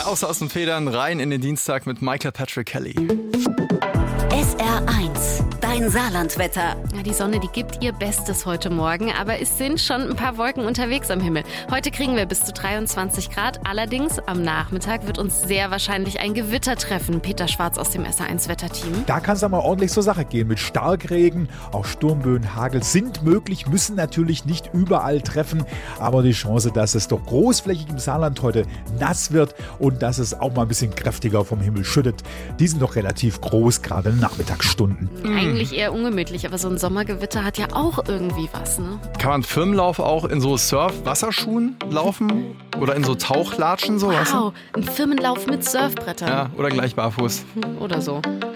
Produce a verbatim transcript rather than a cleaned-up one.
Raus aus den Federn, rein in den Dienstag mit Michael Patrick Kelly. S R eins, dein Saarlandwetter. Ja, die Sonne, die gibt ihr Bestes heute Morgen, aber es sind schon ein paar Wolken unterwegs am Himmel. Heute kriegen wir bis zu dreiundzwanzig Grad, allerdings am Nachmittag wird uns sehr wahrscheinlich ein Gewitter treffen. Peter Schwarz aus dem S R eins Wetterteam. Da kann es aber ordentlich zur Sache gehen mit Starkregen. Auch Sturmböen, Hagel sind möglich, müssen natürlich nicht überall treffen, aber die Chance, dass es doch großflächig im Saarland heute nass wird und dass es auch mal ein bisschen kräftiger vom Himmel schüttet, die sind doch relativ groß, gerade in den Nachmittagsstunden. Eigentlich eher ungemütlich, aber so ein Sommergewitter hat ja auch irgendwie was, ne? Kann man Firmenlauf auch in so Surf-Wasserschuhen laufen? Oder in so Tauchlatschen? So, weißt du? Wow, ein Firmenlauf mit Surfbrettern. Ja, oder gleich barfuß. Oder so.